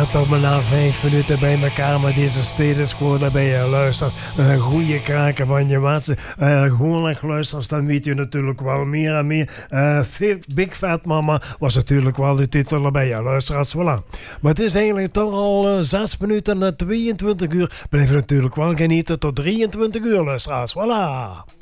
tot maar na 5 minuten bij elkaar met deze stedenschool. Daarbij je luistert een goede kraken van je maatse. Gewoon naar luistert, dan weet je natuurlijk wel meer en meer. Big Fat Mama was natuurlijk wel de titel erbij je luisteraars. Voilà. Maar het is eigenlijk toch al 6 minuten na 22 uur. Blijf natuurlijk wel genieten tot 23 uur luisteraars. Voilà.